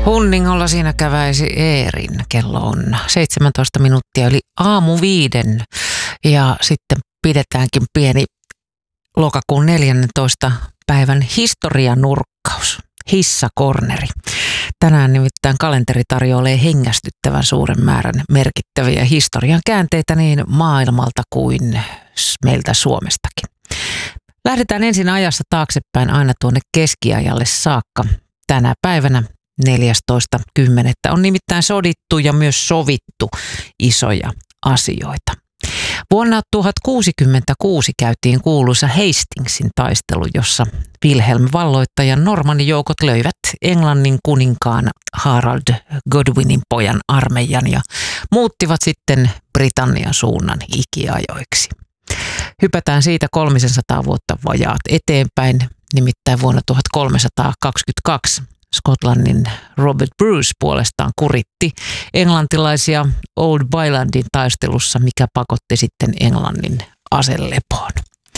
Hunningolla siinä käväisi Eerin. Kello on 17 minuuttia eli aamu 5. Ja sitten pidetäänkin pieni lokakuun 14. päivän historianurkkaus. Hissakorneri. Tänään nimittäin kalenteri tarjoilee hengästyttävän suuren määrän merkittäviä historian käänteitä niin maailmalta kuin meiltä Suomestakin. Lähdetään ensin ajassa taaksepäin aina tuonne keskiajalle saakka. Tänä päivänä 14.10. on nimittäin sodittu ja myös sovittu isoja asioita. Vuonna 1066 käytiin kuuluisa Hastingsin taistelu, jossa Wilhelm valloittajan normannijoukot löivät Englannin kuninkaan Harald Godwinin pojan armeijan ja muuttivat sitten Britannian suunnan ikiajoiksi. Hypätään siitä 300 vuotta vajaat eteenpäin, nimittäin vuonna 1322 Skotlannin Robert Bruce puolestaan kuritti englantilaisia Old Bylandin taistelussa, mikä pakotti sitten Englannin aselepoon.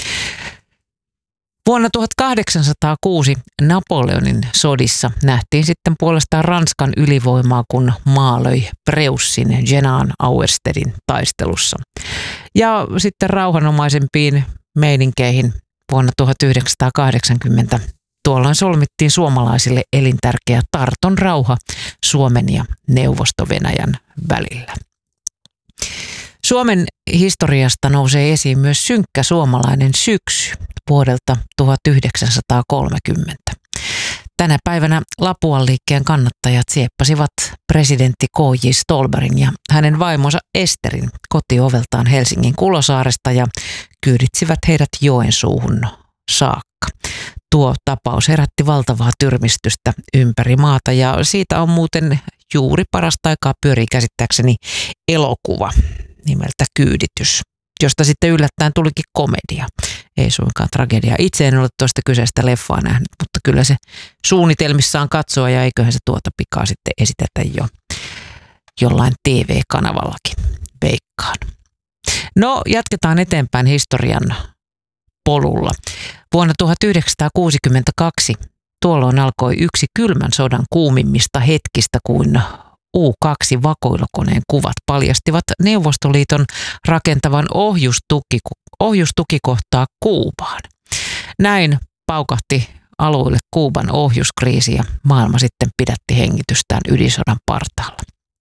Vuonna 1806 Napoleonin sodissa nähtiin sitten puolestaan Ranskan ylivoimaa, kun maa löi Preussin Jenan Auerstedin taistelussa. Ja sitten rauhanomaisempiin meininkeihin vuonna 1980 tuolloin solmittiin suomalaisille elintärkeä Tarton rauha Suomen ja Neuvosto-Venäjän välillä. Suomen historiasta nousee esiin myös synkkä suomalainen syksy vuodelta 1930. Tänä päivänä Lapuan liikkeen kannattajat sieppasivat presidentti K.J. Ståhlbergin ja hänen vaimonsa Esterin kotioveltaan Helsingin Kulosaaresta ja kyyditsivät heidät Joensuuhun saakka. Tuo tapaus herätti valtavaa tyrmistystä ympäri maata ja siitä on muuten juuri parasta aikaa pyörii käsittääkseni elokuva nimeltä Kyyditys, josta sitten yllättäen tulikin komedia, ei suinkaan tragedia. Itse en ole tuosta kyseistä leffaa nähnyt, mutta kyllä se suunnitelmissaan katsoa ja eiköhän se tuota pikaa sitten esitetä jo jollain TV-kanavallakin, veikkaan. No, jatketaan eteenpäin historian polulla. Vuonna 1962 tuolloin alkoi yksi kylmän sodan kuumimmista hetkistä, kun U-2-vakoilukoneen kuvat paljastivat Neuvostoliiton rakentavan ohjustukikohtaa Kuubaan. Näin paukahti alueelle Kuuban ohjuskriisi ja maailma sitten pidätti hengitystään ydinsodan partaalla.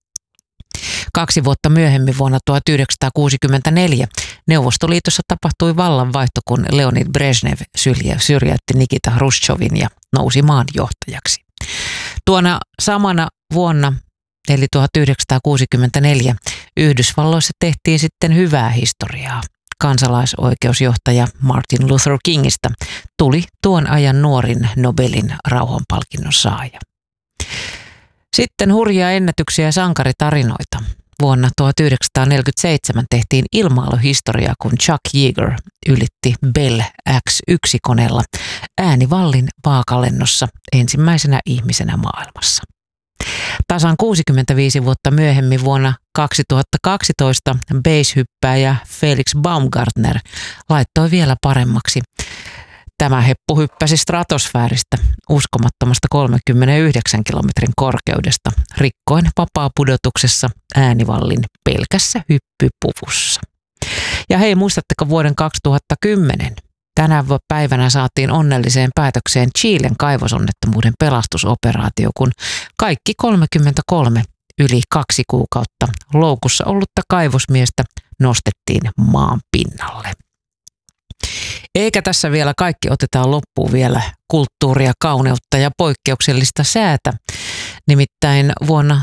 2 vuotta myöhemmin vuonna 1964 Neuvostoliitossa tapahtui vallanvaihto, kun Leonid Brezhnev syrjäytti Nikita Hruštšovin ja nousi maan johtajaksi. Tuona samana vuonna, eli 1964, Yhdysvalloissa tehtiin sitten hyvää historiaa. Kansalaisoikeusjohtaja Martin Luther Kingistä tuli tuon ajan nuorin Nobelin rauhanpalkinnon saaja. Sitten hurjia ennätyksiä ja sankaritarinoita. Vuonna 1947 tehtiin ilmailuhistoriaa, kun Chuck Yeager ylitti Bell X-1-koneella äänivallin vaakalennossa ensimmäisenä ihmisenä maailmassa. Tasan 65 vuotta myöhemmin vuonna 2012 basehyppääjä Felix Baumgartner laittoi vielä paremmaksi. Tämä heppu hyppäsi stratosfääristä uskomattomasta 39 kilometrin korkeudesta rikkoen vapaapudotuksessa äänivallin pelkässä hyppypuvussa. Ja hei, muistatteko vuoden 2010? Tänä päivänä saatiin onnelliseen päätökseen Chilen kaivosonnettomuuden pelastusoperaatio, kun kaikki 33 yli 2 kuukautta loukussa ollutta kaivosmiestä nostettiin maan pinnalle. Eikä tässä vielä kaikki, otetaan loppuun vielä kulttuuria, kauneutta ja poikkeuksellista säätä. Nimittäin vuonna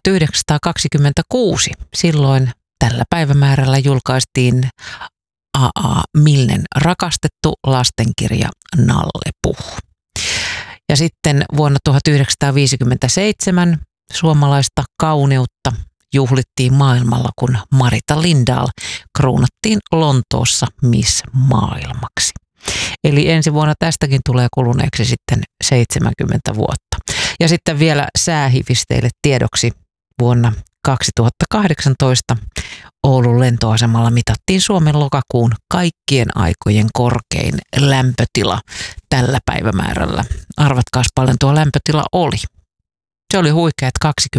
1926 silloin tällä päivämäärällä julkaistiin A.A. Milnen rakastettu lastenkirja Nalle Puh. Ja sitten vuonna 1957 suomalaista kauneutta juhlittiin maailmalla, kun Marita Lindahl kruunattiin Lontoossa Miss Maailmaksi. Eli ensi vuonna tästäkin tulee kuluneeksi sitten 70 vuotta. Ja sitten vielä säähivisteille tiedoksi vuonna 2018 Oulun lentoasemalla mitattiin Suomen lokakuun kaikkien aikojen korkein lämpötila tällä päivämäärällä. Arvatkaas paljon tuo lämpötila oli. Se oli huikeat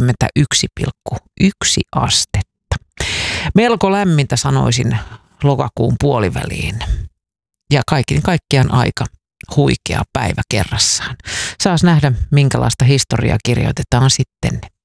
21,1 astetta. Melko lämmintä sanoisin lokakuun puoliväliin. Ja kaiken kaikkiaan aika huikea päivä kerrassaan. Saas nähdä, minkälaista historiaa kirjoitetaan sitten